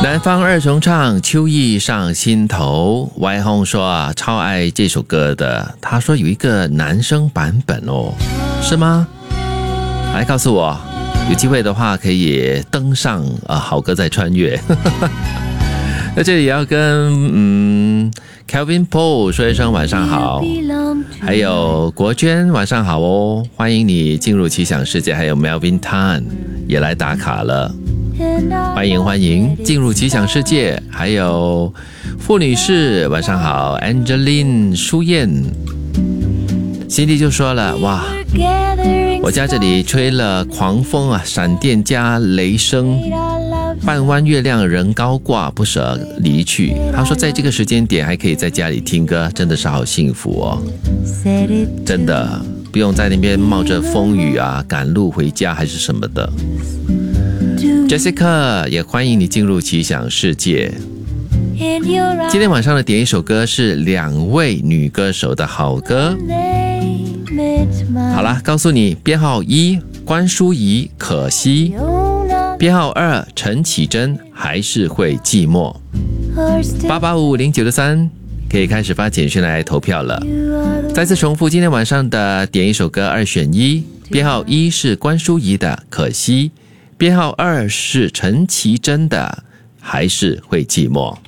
南方二重唱，秋意上心头。Y Hong 说啊，超爱这首歌的。他说有一个男生版本哦，是吗？来告诉我，有机会的话可以登上好歌再穿越。那这里要跟Kelvin Paul 说一声晚上好，还有国娟晚上好哦，欢迎你进入奇想世界，还有 Melvin Tan 也来打卡了。欢迎进入奇想世界，还有傅女士晚上好 Angeline 舒燕。辛迪就说了，哇，我家这里吹了狂风啊，闪电加雷声，半弯月亮人高挂，不舍离去。他说在这个时间点还可以在家里听歌，真的是好幸福哦，真的不用在那边冒着风雨啊赶路回家还是什么的。Jessica 也欢迎你进入奇想世界。今天晚上的点一首歌是2位女歌手的好歌。好啦，告诉你，编号1关淑怡可惜，编号2陈绮贞还是会寂寞。88550963可以开始发简讯来投票了。再次重复，今天晚上的点一首歌2选1，编号1是关淑怡的可惜，编号2是陈绮贞的还是会寂寞。